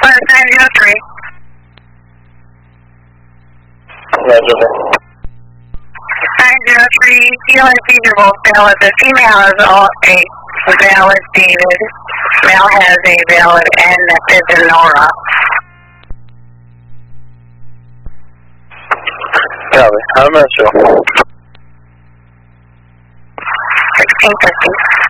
903. Roger. 903, you and Steve are both valid. The female has a valid David. Male has a valid N that is in Nora. How much? 1650.